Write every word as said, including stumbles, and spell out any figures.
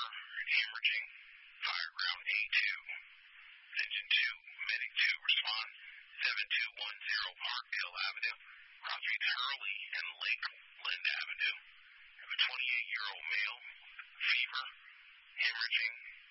hemorrhaging, fire ground A two, engine two, medic two, respond, seven two one zero Parkdale Avenue, crossing Hurley and Lakeland Avenue. I have a twenty-eight-year-old male, fever, hemorrhaging,